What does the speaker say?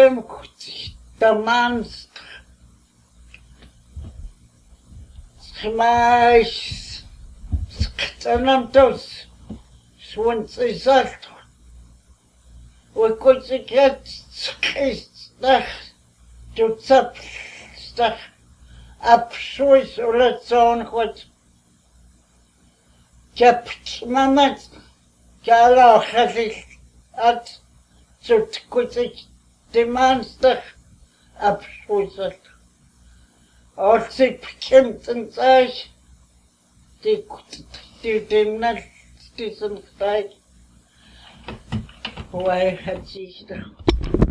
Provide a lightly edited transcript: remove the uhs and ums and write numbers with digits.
Tamans Schmais Sktanantos Swansizalt Wikuziket Skistach Tutsapstach Abschwis oder Zornchut Kaptmanat Kala Chasich at Zutkuzik Demanstach Abschwisselt. Als sie bekannten sich, die Nacht diesen Zeit, woher hat sich da